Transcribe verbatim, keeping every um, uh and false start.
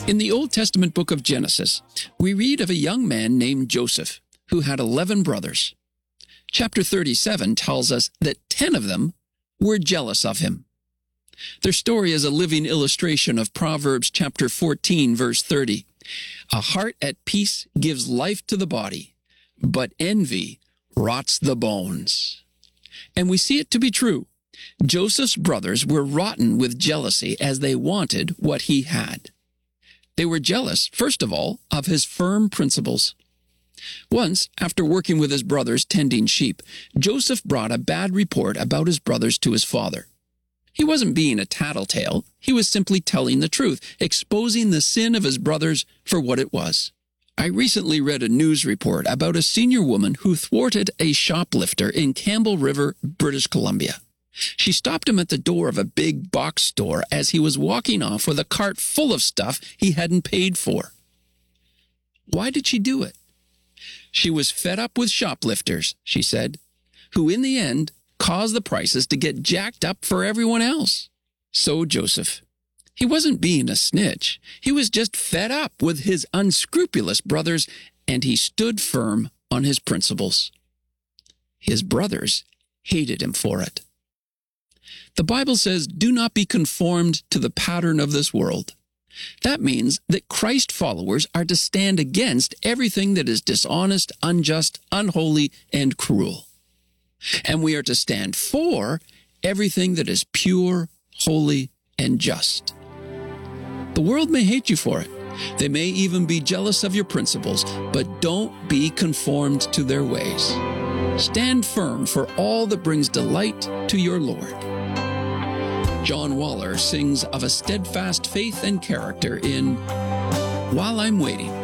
In the Old Testament book of Genesis, we read of a young man named Joseph who had eleven brothers. Chapter thirty-seven tells us that ten of them were jealous of him. Their story is a living illustration of Proverbs chapter fourteen, verse thirty. A heart at peace gives life to the body, but envy rots the bones. And we see it to be true. Joseph's brothers were rotten with jealousy as they wanted what he had. They were jealous, first of all, of his firm principles. Once, after working with his brothers tending sheep, Joseph brought a bad report about his brothers to his father. He wasn't being a tattletale. He was simply telling the truth, exposing the sin of his brothers for what it was. I recently read a news report about a senior woman who thwarted a shoplifter in Campbell River, British Columbia. She stopped him at the door of a big box store as he was walking off with a cart full of stuff he hadn't paid for. Why did she do it? She was fed up with shoplifters, she said, who in the end caused the prices to get jacked up for everyone else. So Joseph, he wasn't being a snitch. He was just fed up with his unscrupulous brothers, and he stood firm on his principles. His brothers hated him for it. The Bible says, do not be conformed to the pattern of this world. That means that Christ followers are to stand against everything that is dishonest, unjust, unholy, and cruel. And we are to stand for everything that is pure, holy, and just. The world may hate you for it. They may even be jealous of your principles, but don't be conformed to their ways. Stand firm for all that brings delight to your Lord. John Waller sings of a steadfast faith and character in While I'm Waiting.